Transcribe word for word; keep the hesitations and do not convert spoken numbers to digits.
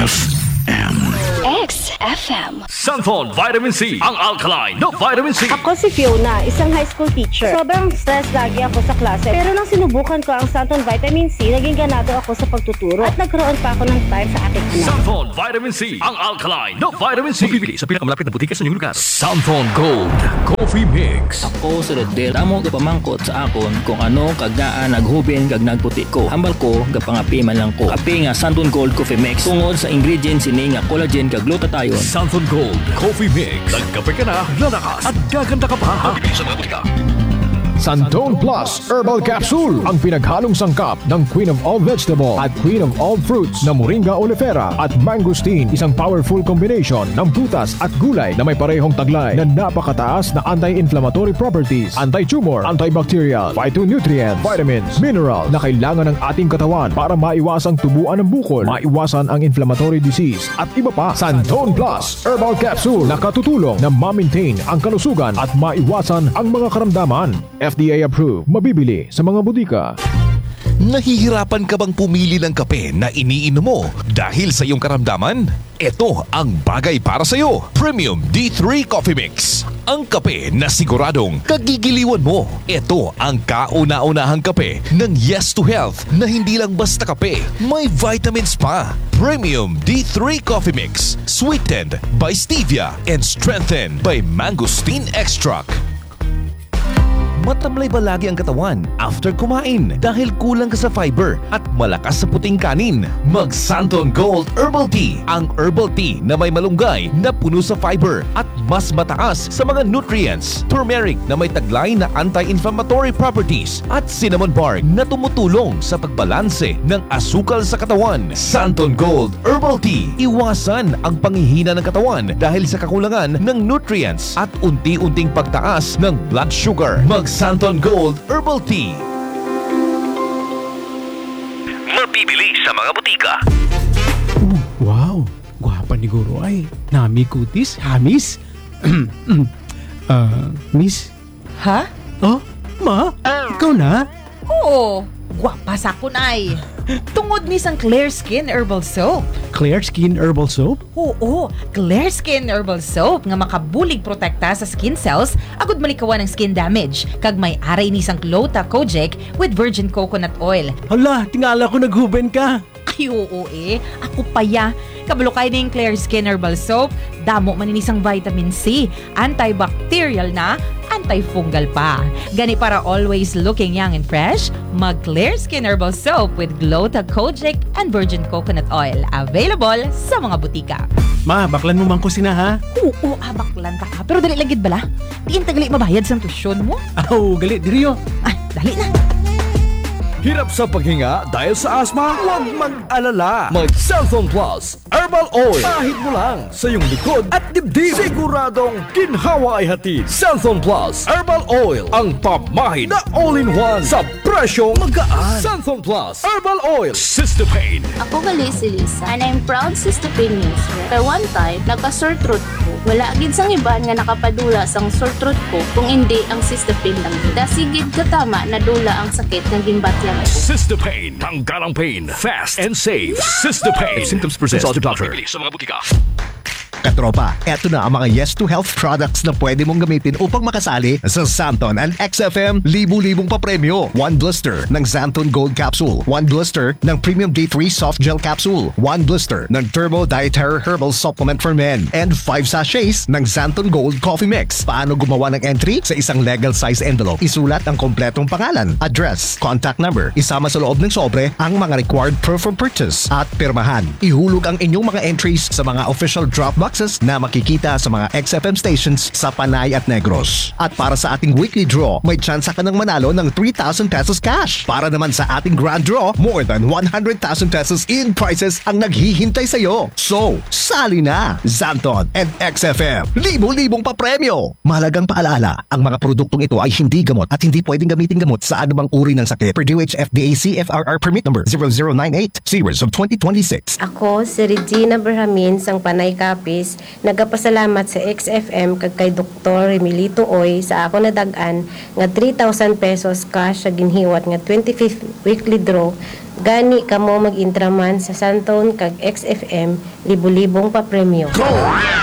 F M. X F M. Santon Vitamin C, ang alkaline na vitamin C. Ako si Fiona, isang high school teacher. Sobrang stress lagi ako sa klase. Pero nang sinubukan ko ang Santon Vitamin C, naging ganado ako sa pagtuturo. At nagkaroon pa ako ng time sa aking anak. Santon Vitamin C, ang alkaline na vitamin C. Mabibili sa pinakamalapit na butika sa inyong lugar. Santon Gold Coffee Mix. Ako si Redel. Damo gapamangkot sa akon kung ano kagdaan naghubin kag nagputi ko. Hambal ko gapangapi man lang ko. Api nga Santon Gold Coffee Mix. Tungod sa ingredients ini nga collagen kag glutathione. Santon Gold Coffee Mix. Nagkape ka na, lalakas at gaganda ka pa. Mabibili sa mga butika. Santon Plus Herbal Capsule, ang pinaghalong sangkap ng Queen of All Vegetable at Queen of All Fruits na Moringa oleifera at mangosteen, isang powerful combination ng prutas at gulay na may parehong taglay na napakataas na anti-inflammatory properties, anti-tumor, antibacterial, phytonutrient, vitamins, mineral na kailangan ng ating katawan para maiwasang tubuan ng bukol, maiwasan ang inflammatory disease at iba pa. Santon Plus Herbal Capsule na katutulong na ma-maintain ang kalusugan at maiwasan ang mga karamdaman. F D A approved. Mabibili sa mga butika. Nahihirapan ka bang pumili ng kape na iniinom mo dahil sa iyong karamdaman? Ito ang bagay para sa iyo. Premium D three Coffee Mix. Ang kape na siguradong kagigiliwan mo. Ito ang kauna-unahang kape ng Yes to Health na hindi lang basta kape, may vitamins pa. Premium D three Coffee Mix. Sweetened by stevia and strengthened by mangosteen extract. Matamlay ba lagi ang katawan after kumain dahil kulang ka sa fiber at malakas sa puting kanin? Mag Santon Gold Herbal Tea, ang herbal tea na may malunggay na puno sa fiber at mas mataas sa mga nutrients. Turmeric na may taglay na anti-inflammatory properties at cinnamon bark na tumutulong sa pagbalanse ng asukal sa katawan. Santon Gold Herbal Tea, iwasan ang panghihina ng katawan dahil sa kakulangan ng nutrients at unti-unting pagtaas ng blood sugar. Mag Santon Gold Herbal Tea. Mabibili sa mga butika. Uh, wow, gwapa ni Guro ay. Nami kutis, hamis. uh, miss? Ha? Oh, ma? Ikaw na? Oo, gwapa sa kun ay. Tungod ni sang Clear Skin Herbal Soap. Clear Skin Herbal Soap? Oo, Clear Skin Herbal Soap nga makabulig protekta sa skin cells agud malikawan ng skin damage kag may aray ni sang Glota Kojic with virgin coconut oil. Hala, tingala ko naghuben ka. Ay oo eh, ako pa ya. Kabalo kay ning Clear Skin Herbal Soap, damo man inisang vitamin C, antibacterial na, antifungal pa. Gani para always looking young and fresh, mag Clear Skin Herbal Soap with Glota Kojic and virgin coconut oil. Available sa mga butika. Ma, baklan mo man ko sina ha? Oo, ah, baklan ta ka. Pero dali lagid bala? Diin tagali mabayad sa tusyon mo? Aw, gali, diriyo. Ay, dali na. Hirap sa paghinga dahil sa asma? Huwag mag-alala. Mag Santon Plus Herbal Oil. Pahid mo lang sa iyong likod at dibdib. Siguradong ginhawa ay hatid. Santon Plus Herbal Oil. Ang pamahid na all-in-one sa presyong magaan. Santon Plus Herbal Oil. Cystopain. Ako gali si Lisa and I'm proud Cystopain user. Kaya one time, nagka-sore throat ko. Wala gid sang iban nga nakapadula sang sore throat ko kung hindi ang Cystopain lang. Dasigid katama na dula ang sakit ng gimbatyan. Cystopain. Tanggal ang pain. Fast and safe. Cystopain. If symptoms persist, consult your doctor. Sa mga butika. Katropa, eto na ang mga Yes to Health products na pwede mong gamitin upang makasali sa Santon and X F M libu-libong papremyo. One blister ng Santon Gold Capsule. One blister ng Premium D three Soft Gel Capsule. One blister ng Turbo Dietary Herbal Supplement for Men. And five sachets ng Santon Gold Coffee Mix. Paano gumawa ng entry? Sa isang legal size envelope, isulat ang kompletong pangalan, address, contact number. Isama sa loob ng sobre ang mga required proof of purchase at pirmahan. Ihulog ang inyong mga entries sa mga official drop boxes na makikita sa mga X F M stations sa Panay at Negros. At para sa ating weekly draw, may chance ka ng manalo ng three thousand pesos cash. Para naman sa ating grand draw, more than one hundred thousand pesos in prizes ang naghihintay sa iyo. So, sali na! Santon and X F M, libo-libong papremyo! Mahalagang paalala, ang mga produktong ito ay hindi gamot at hindi pwedeng gamitin gamot sa anumang uri ng sakit. Per D O H F D A C F R R permit number zero zero nine eight series of twenty twenty-six. Ako si Regina Berhamin sang Panay Capiz guys, nagapasalamat sa X F M kag kay Doktor Remilito Oy sa ako nadag-an nga three thousand pesos cash sa ginhiwat nga twenty-fifth weekly draw. Gani kamo mag-intraman sa Santon kag X F M libo-libong pa premyo.